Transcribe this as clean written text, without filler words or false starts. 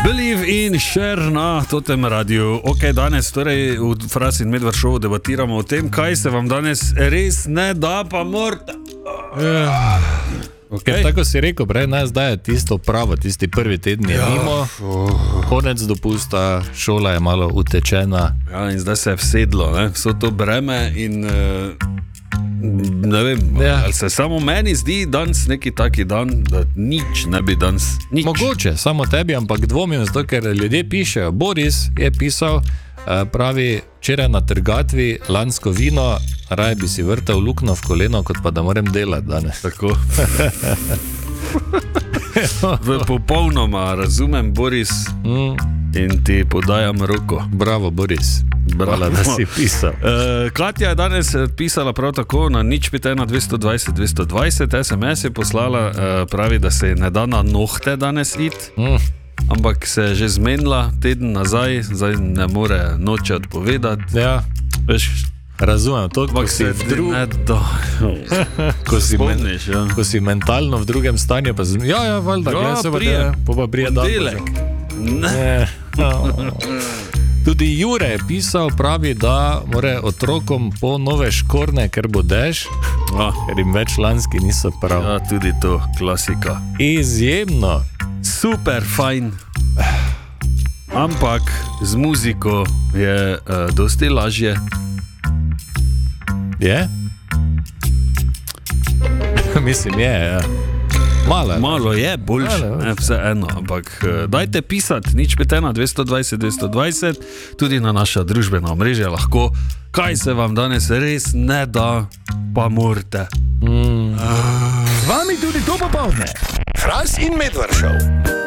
Believe in share na totem radiju. Ok, danes torej v Fras in Medvard šovu debatiramo o tem, kaj se vam danes res ne da, pa morate. Okay. Tako si rekel, zdaj je tisto pravo, tisti prvi teden je mimo, konec dopusta, šola je malo utečena. Ja, in zdaj se je vsedlo, vso to breme in ne vem, ali se samo meni zdi danes neki taki dan, da nič ne bi danes, nič. Mogoče, samo tebi, ampak dvomim, zato ker ljudje pišejo. Boris je pisal, pravi, včeraj na trgatvi lansko vino, raje bi si vrtal luknjo v koleno, kot pa da moram delati danes. Tako. V popolnoma razumem, Boris, in ti podajam roko. Bravo, Boris. Hvala, da si pisal. Katja je danes pisala prav tako na 051-220-220, SMS je poslala, pravi, da se ne da na nohte danes iti. Ampak se je že zmenila teden nazaj, zdaj ne more noče odpovedati. Ja, veš, razumem, to, ko si ko si mentalno v drugem stanju, pa valjda, gledaj se pa prije dan. Ne. Tudi Jure je pisal, pravi, da mora otrokom po nove škorne, ker bo dež, ker jim več lanski niso prav. Ja, tudi to, klasika. Izjemno. Super, fajn. Ampak z muziko je dosti lažje. Je? Mislim, je, ja. Malo je, boljše, vse eno, ampak dajte pisati, 051-220-220, tudi na naša družbena omrežja lahko, kaj se vam danes res ne da, pa morate. Z vami tudi to popoldne. Fras in Medvard Show.